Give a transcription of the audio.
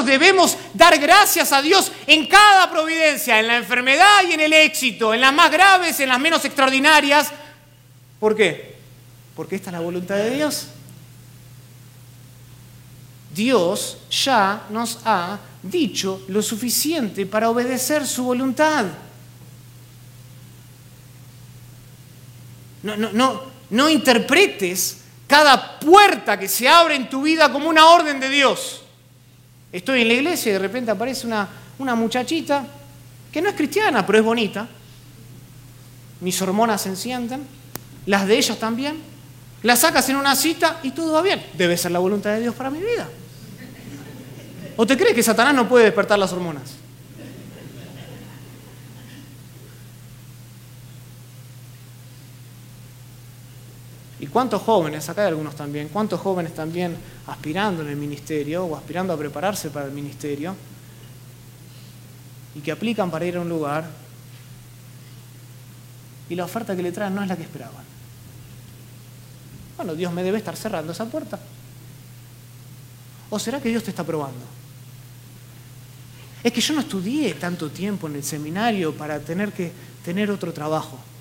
nosotros debemos dar gracias a Dios en cada providencia, en la enfermedad y en el éxito, en las más graves, en las menos extraordinarias. ¿Por qué? Porque esta es la voluntad de Dios. Dios ya nos ha dicho lo suficiente para obedecer su voluntad. No interpretes cada puerta que se abre en tu vida como una orden de Dios. Estoy en la iglesia y de repente aparece una muchachita que no es cristiana, pero es bonita. Mis hormonas se encienden, las de ellas también. La sacas en una cita y todo va bien. Debe ser la voluntad de Dios para mi vida. ¿O te crees que Satanás no puede despertar las hormonas? ¿Y cuántos jóvenes, acá hay algunos también, cuántos jóvenes también aspirando en el ministerio o aspirando a prepararse para el ministerio y que aplican para ir a un lugar y la oferta que le traen no es la que esperaban? Bueno, Dios me debe estar cerrando esa puerta. ¿O será que Dios te está probando? Es que yo no estudié tanto tiempo en el seminario para tener que tener otro trabajo.